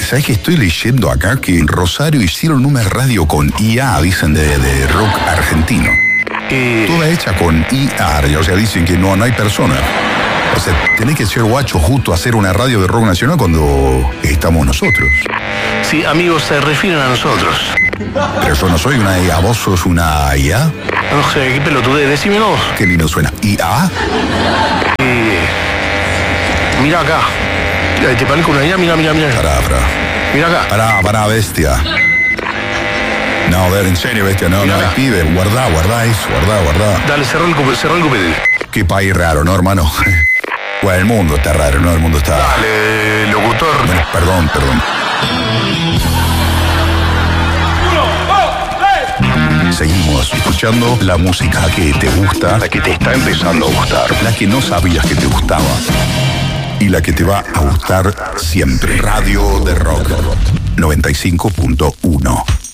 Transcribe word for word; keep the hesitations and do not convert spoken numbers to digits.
¿sabes que estoy leyendo acá que en Rosario hicieron una radio con I A, dicen, de, de rock argentino? Eh, Toda hecha con I A, o sea, dicen que no, no hay personas. O sea, tenés que ser guacho justo a hacer una radio de rock nacional cuando estamos nosotros. sí, amigos, se refieren a nosotros. Pero yo no soy una I A, ¿vos sos una I A? No sé, qué pelotudez, decime vos. Qué lindo suena. ¿I A? Eh, mira acá. Mira, ¿te parezco una idea? Mira, mira, mira. Pará, pará. Mira acá. Pará, pará, bestia. No, a ver, en serio, bestia, no, Mira no, acá. pibe, guardá, guardá eso, guardá, guardá. Dale, cerrá el, cupe- cerrá el cupete. Qué país raro, ¿no, hermano? Bueno, el mundo está raro, ¿no? El mundo está... Dale, locutor. Bueno, perdón, perdón. Seguimos escuchando la música que te gusta, la que te está empezando a gustar, la que no sabías que te gustaba y la que te va a gustar siempre. Radio de Rock noventa y cinco punto uno.